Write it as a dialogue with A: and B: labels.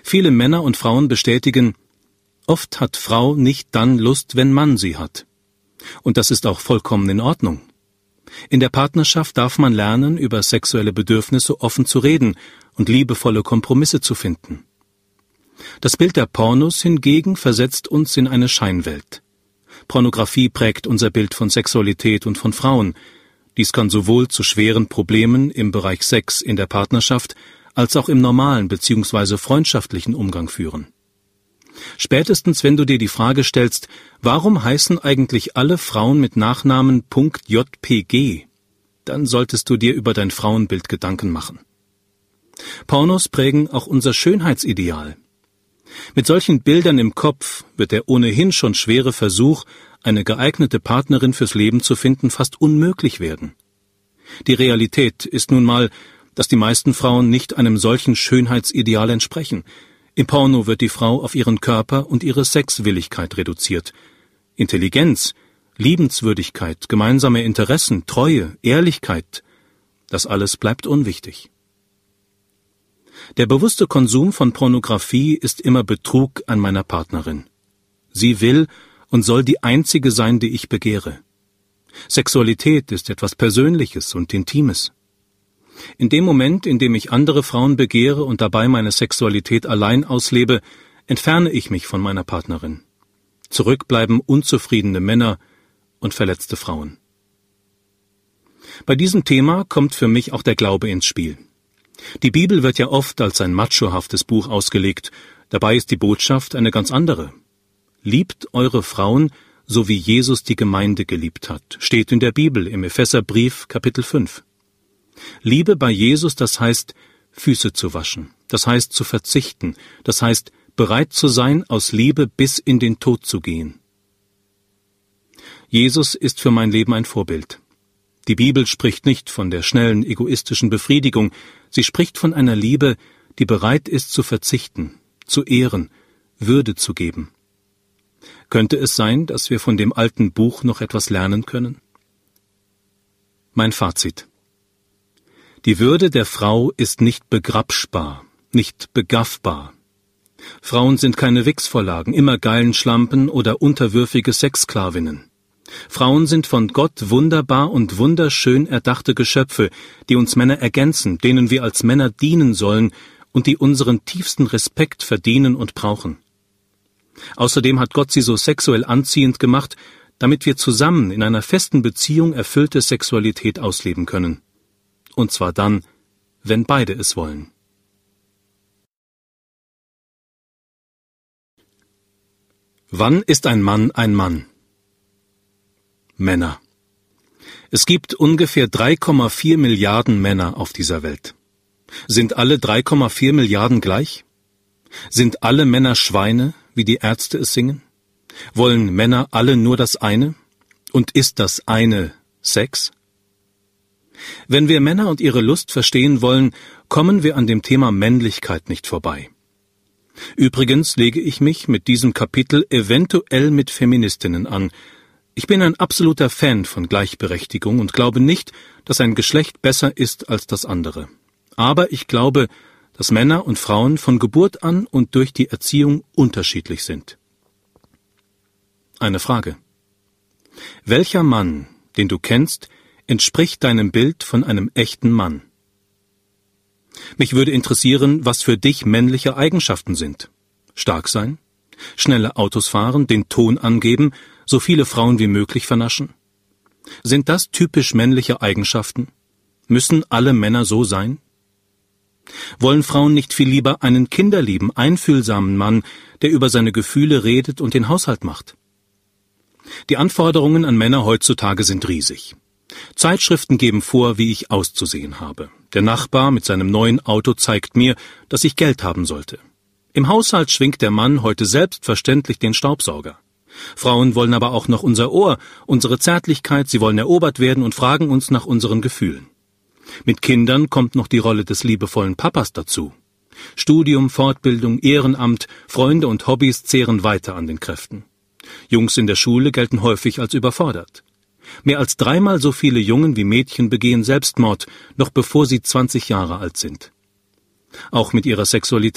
A: Viele Männer und Frauen bestätigen, oft hat Frau nicht dann Lust, wenn Mann sie hat. Und das ist auch vollkommen in Ordnung. In der Partnerschaft darf man lernen, über sexuelle Bedürfnisse offen zu reden und liebevolle Kompromisse zu finden. Das Bild der Pornos hingegen versetzt uns in eine Scheinwelt. Pornografie prägt unser Bild von Sexualität und von Frauen. Dies kann sowohl zu schweren Problemen im Bereich Sex in der Partnerschaft als auch im normalen bzw. freundschaftlichen Umgang führen. Spätestens, wenn du dir die Frage stellst, warum heißen eigentlich alle Frauen mit Nachnamen .jpg, dann solltest du dir über dein Frauenbild Gedanken machen. Pornos prägen auch unser Schönheitsideal. Mit solchen Bildern im Kopf wird der ohnehin schon schwere Versuch, eine geeignete Partnerin fürs Leben zu finden, fast unmöglich werden. Die Realität ist nun mal, dass die meisten Frauen nicht einem solchen Schönheitsideal entsprechen. Im Porno wird die Frau auf ihren Körper und ihre Sexwilligkeit reduziert. Intelligenz, Liebenswürdigkeit, gemeinsame Interessen, Treue, Ehrlichkeit, das alles bleibt unwichtig. Der bewusste Konsum von Pornografie ist immer Betrug an meiner Partnerin. Sie will und soll die einzige sein, die ich begehre. Sexualität ist etwas Persönliches und Intimes. In dem Moment, in dem ich andere Frauen begehre und dabei meine Sexualität allein auslebe, entferne ich mich von meiner Partnerin. Zurück bleiben unzufriedene Männer und verletzte Frauen. Bei diesem Thema kommt für mich auch der Glaube ins Spiel. Die Bibel wird ja oft als ein machohaftes Buch ausgelegt, dabei ist die Botschaft eine ganz andere. Liebt eure Frauen, so wie Jesus die Gemeinde geliebt hat, steht in der Bibel im Epheserbrief Kapitel 5. Liebe bei Jesus, das heißt, Füße zu waschen, das heißt zu verzichten, das heißt, bereit zu sein, aus Liebe bis in den Tod zu gehen. Jesus ist für mein Leben ein Vorbild. Die Bibel spricht nicht von der schnellen, egoistischen Befriedigung, sie spricht von einer Liebe, die bereit ist zu verzichten, zu ehren, Würde zu geben. Könnte es sein, dass wir von dem alten Buch noch etwas lernen können? Mein Fazit. Die Würde der Frau ist nicht begrapschbar, nicht begaffbar. Frauen sind keine Wichsvorlagen, immer geilen Schlampen oder unterwürfige Sexsklavinnen. Frauen sind von Gott wunderbar und wunderschön erdachte Geschöpfe, die uns Männer ergänzen, denen wir als Männer dienen sollen und die unseren tiefsten Respekt verdienen und brauchen. Außerdem hat Gott sie so sexuell anziehend gemacht, damit wir zusammen in einer festen Beziehung erfüllte Sexualität ausleben können. Und zwar dann, wenn beide es wollen. Wann ist ein Mann ein Mann? Männer. Es gibt ungefähr 3,4 Milliarden Männer auf dieser Welt. Sind alle 3,4 Milliarden gleich? Sind alle Männer Schweine, wie die Ärzte es singen? Wollen Männer alle nur das eine? Und ist das eine Sex? Wenn wir Männer und ihre Lust verstehen wollen, kommen wir an dem Thema Männlichkeit nicht vorbei. Übrigens lege ich mich mit diesem Kapitel eventuell mit Feministinnen an. Ich bin ein absoluter Fan von Gleichberechtigung und glaube nicht, dass ein Geschlecht besser ist als das andere. Aber ich glaube, dass Männer und Frauen von Geburt an und durch die Erziehung unterschiedlich sind. Eine Frage. Welcher Mann, den du kennst, entspricht deinem Bild von einem echten Mann? Mich würde interessieren, was für dich männliche Eigenschaften sind. Stark sein, schnelle Autos fahren, den Ton angeben, so viele Frauen wie möglich vernaschen. Sind das typisch männliche Eigenschaften? Müssen alle Männer so sein? Wollen Frauen nicht viel lieber einen kinderlieben, einfühlsamen Mann, der über seine Gefühle redet und den Haushalt macht? Die Anforderungen an Männer heutzutage sind riesig. Zeitschriften geben vor, wie ich auszusehen habe. Der Nachbar mit seinem neuen Auto zeigt mir, dass ich Geld haben sollte. Im Haushalt schwingt der Mann heute selbstverständlich den Staubsauger. Frauen wollen aber auch noch unser Ohr, unsere Zärtlichkeit, sie wollen erobert werden und fragen uns nach unseren Gefühlen. Mit Kindern kommt noch die Rolle des liebevollen Papas dazu. Studium, Fortbildung, Ehrenamt, Freunde und Hobbys zehren weiter an den Kräften. Jungs in der Schule gelten häufig als überfordert. Mehr als 3-mal so viele Jungen wie Mädchen begehen Selbstmord, noch bevor sie 20 Jahre alt sind. Auch mit ihrer Sexualität